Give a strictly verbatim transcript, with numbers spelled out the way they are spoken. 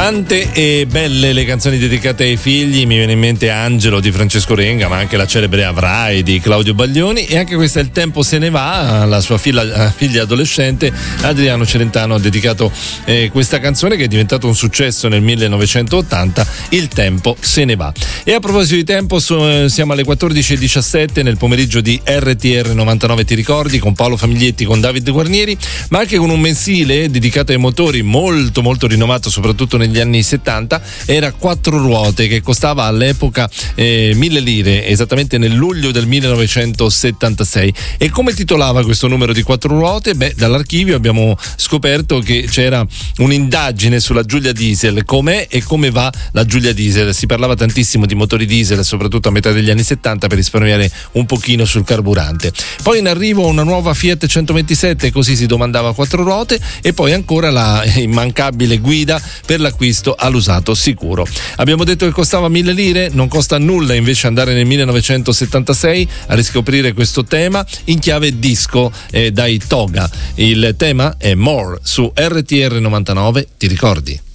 Tante e belle le canzoni dedicate ai figli, mi viene in mente Angelo di Francesco Renga, ma anche la celebre Avrai di Claudio Baglioni, e anche questa Il tempo se ne va, alla sua figlia, figlia adolescente Adriano Celentano ha dedicato eh, questa canzone che è diventata un successo nel millenovecentottanta, Il tempo se ne va. E a proposito di tempo, so, siamo alle quattordici e diciassette nel pomeriggio di R T R novantanove Ti ricordi, con Paolo Famiglietti, con David Guarnieri, ma anche con un mensile dedicato ai motori molto molto rinomato, soprattutto negli anni settanta. Era Quattro Ruote, che costava all'epoca eh, mille lire, esattamente nel luglio del millenovecentosettantasei. E come titolava questo numero di Quattro Ruote? Beh, dall'archivio abbiamo scoperto che c'era un'indagine sulla Giulia Diesel, com'è e come va la Giulia Diesel. Si parlava tantissimo di motori diesel, soprattutto a metà degli anni settanta, per risparmiare un pochino sul carburante. Poi in arrivo una nuova Fiat centoventisette, così si domandava Quattro Ruote, e poi ancora la immancabile guida per l'acquisto all'usato sicuro. Abbiamo detto che costava mille lire, non costa nulla invece andare nel millenovecentosettantasei a riscoprire questo tema in chiave disco eh, dai Toga. Il tema è More su R T R novantanove, ti ricordi?